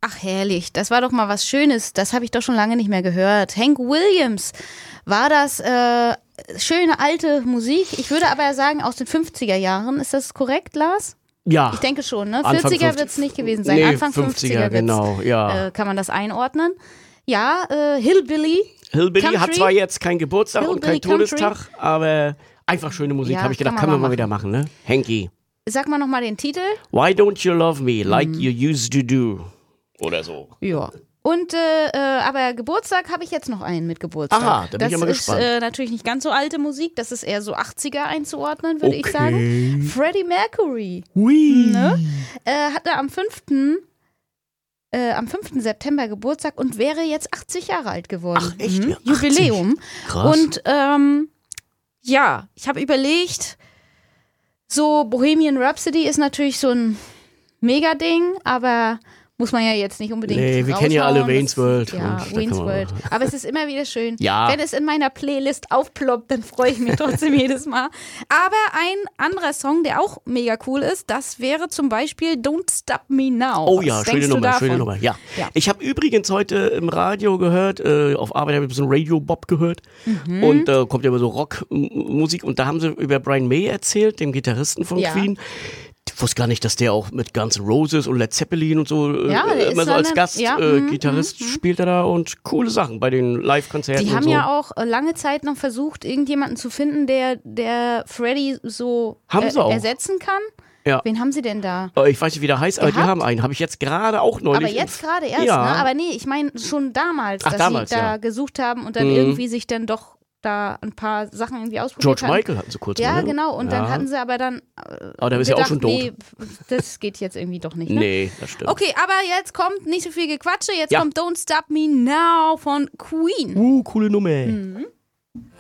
Ach herrlich, das war doch mal was Schönes, das habe ich doch schon lange nicht mehr gehört. Hank Williams, war das schöne alte Musik? Ich würde aber sagen aus den 50er Jahren, ist das korrekt, Lars? Ja. Ich denke schon, ne? Anfang 40er wird es nicht gewesen sein, nee, Anfang 50er genau, ja. Kann man das einordnen. Ja, Hillbilly Hillbilly hat zwar jetzt keinen Geburtstag Hillbilly und keinen Todestag, aber einfach schöne Musik, habe ich gedacht, können wir mal wieder machen, ne? Hanky. Sag mal nochmal den Titel. Why don't you love me like you used to do? Oder so. Ja. Und aber Geburtstag habe ich jetzt noch einen mit Geburtstag. Aha, da bin ich ja mal gespannt. Das ist natürlich nicht ganz so alte Musik, das ist eher so 80er einzuordnen, würde ich sagen. Freddie Mercury. Hui. Ne? Hatte am 5. September Geburtstag und wäre jetzt 80 Jahre alt geworden. Ach echt? Ja, Jubiläum. Krass. Und ja, ich habe überlegt, so Bohemian Rhapsody ist natürlich so ein Mega-Ding, aber muss man ja jetzt nicht unbedingt Nee, wir kennen ja alle Wayne's World. Ja, Wayne's World. Aber es ist immer wieder schön. Ja. Wenn es in meiner Playlist aufploppt, dann freue ich mich trotzdem jedes Mal. Aber ein anderer Song, der auch mega cool ist, das wäre zum Beispiel Don't Stop Me Now. Oh ja, schöne Nummer. Ja. Ja. Ich habe übrigens heute im Radio gehört, auf Arbeit habe ich so ein Radio Bob gehört und kommt ja immer so Rockmusik und da haben sie über Brian May erzählt, dem Gitarristen von Queen. Ich wusste gar nicht, dass der auch mit Guns N' Roses und Led Zeppelin und so immer so als Gast-Gitarrist spielt er da und coole Sachen bei den Live-Konzerten. Die haben und so. ja auch lange Zeit noch versucht, irgendjemanden zu finden, der Freddie so ersetzen kann. Ja. Wen haben sie denn da? Ich weiß nicht, wie der heißt, aber die haben einen. Habe ich jetzt gerade auch neulich. Aber jetzt gerade erst, ja. ne? Aber nee, ich meine schon damals, dass damals, sie da gesucht haben und dann irgendwie sich dann doch da ein paar Sachen irgendwie ausprobiert George Michael hatten sie kurz mal. Ja, ne? genau. Und dann hatten sie aber dann aber der ist ja auch schon tot. Nee, das geht jetzt irgendwie doch nicht, ne? Nee, das stimmt. Okay, aber jetzt kommt nicht so viel Gequatsche. Jetzt kommt Don't Stop Me Now von Queen. Coole Nummer.